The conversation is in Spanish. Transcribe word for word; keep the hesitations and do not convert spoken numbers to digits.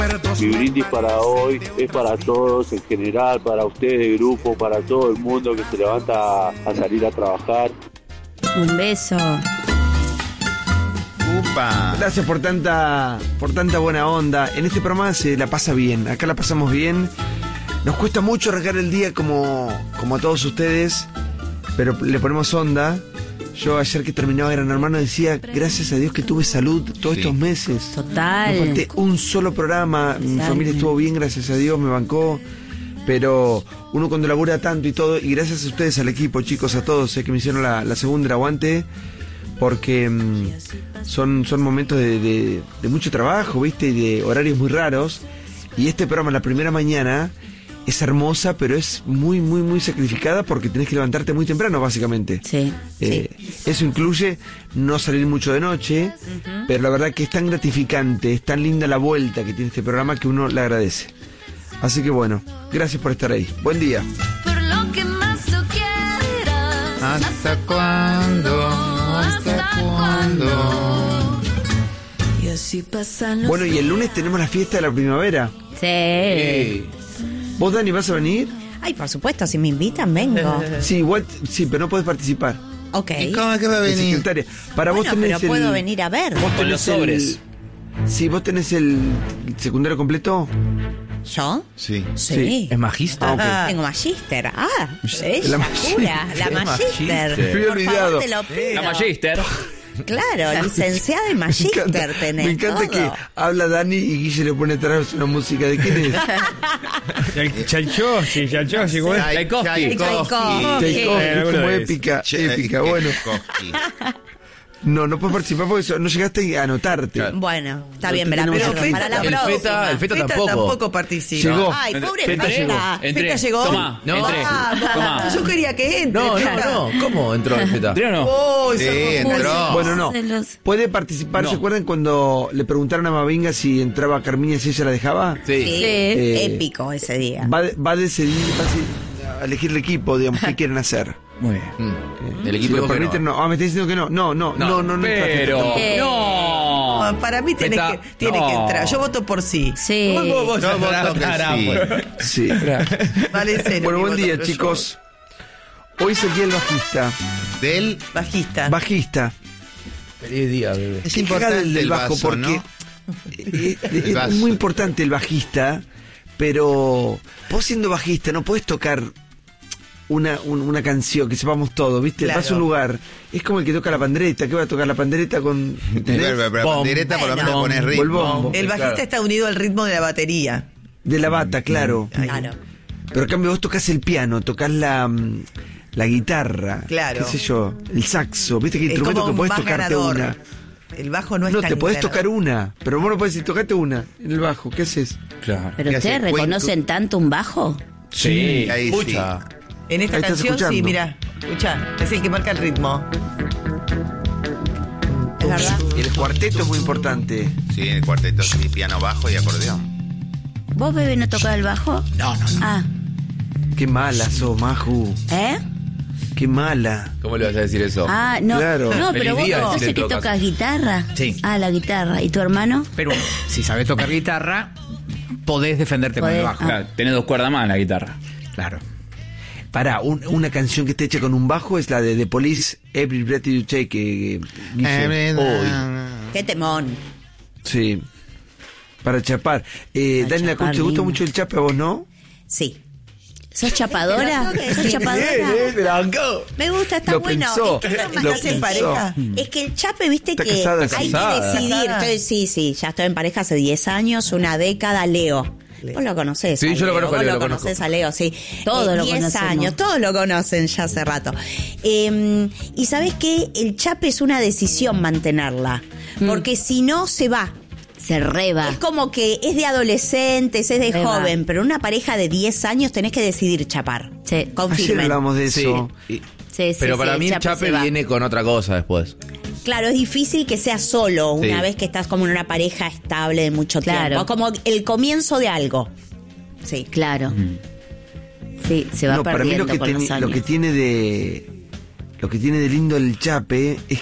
Mi brindis para hoy es para todos en general, para ustedes de grupo, para todo el mundo que se levanta a, a salir a trabajar. Un beso. Upa. Gracias por tanta, por tanta buena onda. En este programa se la pasa bien, acá la pasamos bien. Nos cuesta mucho arrancar el día como, como a todos ustedes, pero le ponemos onda. Yo ayer que terminaba Gran Hermano decía, gracias a Dios que tuve salud todos sí. estos meses. Total. No falté un solo programa, Total. Mi familia estuvo bien, gracias a Dios, me bancó. Pero uno cuando labura tanto y todo, y gracias a ustedes, al equipo, chicos, a todos, eh, que me hicieron la, la segunda, el aguante, porque mmm, son, son momentos de, de, de mucho trabajo, ¿viste? Y de horarios muy raros. Y este programa, la primera mañana, es hermosa, pero es muy, muy, muy sacrificada porque tenés que levantarte muy temprano, básicamente. Sí, eh, sí. Eso incluye no salir mucho de noche, uh-huh. pero la verdad que es tan gratificante, es tan linda la vuelta que tiene este programa que uno le agradece. Así que bueno, gracias por estar ahí. Buen día. Por lo que más lo quieras. ¿Hasta cuándo? ¿Hasta cuándo? Y así pasan los Bueno, y el lunes tenemos la fiesta de la primavera. Sí. Eh, ¿Vos, Dani, vas a venir? Ay, por supuesto, si me invitan, vengo. Sí, igual, sí, pero no podés participar. Ok. ¿Y cómo es que va a De venir? secretaria. Para Bueno, vos tenés pero puedo el... venir a ver. Vos Con tenés los sobres. El... Sí, vos tenés el secundario completo. ¿Yo? Sí. Sí. Sí. ¿Es magista? Ah, ok. Tengo magíster. Ah, ella, La la magíster. pura, la ¿Qué magíster. magíster? Me había Por olvidado. favor, te lo pido. La Magister. Claro, licenciada en Me magíster encanta, tenés me encanta todo. que habla Dani y Guille le pone atrás una música de quién es. Chalchosi, Chalchosi, ¿cómo es? Tchaikovsky. Tchaikovsky. Tchaikovsky, Eh, como es. épica, Che- épica, bueno. Tchaikovsky. No, no puedes participar porque eso- no llegaste a anotarte. Claro. Bueno, está No bien, te me la tenemos pierdo. aquí. Para la El próxima. feta, el feta tampoco. tampoco participa. Llegó. Ay, pobre Feta Feta. llegó. Feta Entré. llegó. Toma, No. entré. Vamos. Toma. Yo quería que entre. No, Feta. no, no. ¿Cómo entró el feta? ¿Entré o no? Oh, Sí, sos como- entró. Bueno, no. Celos. Puede participar. No. ¿Se acuerdan cuando le preguntaron a Mavinga si entraba a Carmiña si ella la dejaba? Sí. Sí, Eh, épico ese día. Va, va a decidir, va a decidir- a elegir el equipo, digamos, qué quieren hacer. Muy bien. Mm. El Si equipo lo dijo que permiten, no. no. Ah, me está diciendo que no. No, no, no, no, no. entra Feta Pero. tampoco. No. No, para mí tiene, Feta, que, tiene no. que entrar. Yo voto por sí. Sí. Vos, vos, vos, Yo voto que caramba. sí. Sí. Vale, en serio, Bueno, mi buen voto, día, pero chicos. Hoy es el día del bajista. Del. yo- Bajista. Bajista. Feliz día, bebé. Es Qué cagada importante el del el bajo, vaso, porque ¿no? eh, eh, es vaso. muy importante el bajista, pero vos siendo bajista no podés tocar una, un- una canción que sepamos todo, ¿viste? Claro. Vas a un lugar, es como el que toca la pandereta, que va a tocar la pandereta con... ¿entendés? Pero, pero Bom. pandereta por lo menos Bueno. pones O el ritmo. bombo. El bajista Claro. está unido al ritmo de la batería. De la bata, claro. Claro. Pero en cambio vos tocas el piano, tocas la, mm, la guitarra, Claro. qué sé yo, el saxo, ¿viste que hay Es instrumentos como que un podés más tocarte ganador. una? El bajo no es No, tan te podés ganador. tocar una, pero vos no podés decir, tocate una en el bajo, ¿qué haces? Claro. ¿Pero ¿Qué ustedes hace? reconocen tanto un bajo? Sí. Ahí sí. Escucha. En esta Ahí estás canción, sí, escuchando. mira. Escucha, es el que marca el ritmo. Es verdad. Y el cuarteto es muy importante. Sí, en el cuarteto sí, piano bajo y acordeón. ¿Vos, bebé, no tocás el bajo? No, no, no. Ah, Qué mala sos, Maju. ¿eh? Qué mala. ¿Cómo le vas a decir eso? Ah, no. Claro. No, Feliz pero vos día, no decirle sé que en todo tocas guitarra. Sí. Ah, la guitarra. ¿Y tu hermano? Pero si sabés tocar guitarra, podés defenderte con el Podés, bajo. ah. Claro, tenés dos cuerdas más en la guitarra. Claro. Pará, un- una canción que esté hecha con un bajo es la de The Police, Every Breath You Take. eh, Guille. Uy, Qué temón. sí. Para chapar. Eh, Para Dani La chapar, Concha, ¿te gusta lindo. mucho el chape a vos, no? Sí. ¿Sos chapadora? Te lo tengo que ¿Sos decir. chapadora? te la bancó. Me gusta, está Lo bueno. pensó, Es que no me lo estás en pensó. pareja. Es que el chape, viste Está que casada, hay casada. que decidir. Casada. Estoy, sí, sí, ya estoy en pareja hace diez años, una década, Leo. Vos lo conocés. Sí, a yo lo Leo, conozco a Vos Leo, lo lo conocés conozco. a Leo, sí. Todos lo diez conocemos. años, todos lo conocen ya hace rato. Eh, y sabés qué, el chape es una decisión mantenerla. Mm. Porque si no, se va. Se reba. Es como que es de adolescentes, es de Se va. joven, pero una pareja de diez años tenés que decidir chapar. Sí. Confirmen. Ayer hablamos de Sí. eso. y- Sí, sí, Pero sí, para mí el se chape va. viene con otra cosa después. Claro, es difícil que sea solo una Sí. vez que estás como en una pareja estable de mucho Claro. tiempo. Como el comienzo de algo. Sí. Claro. Sí, se va No, para mí perdiendo lo que, con tiene, los lo años. que tiene de lo que tiene de lindo el chape es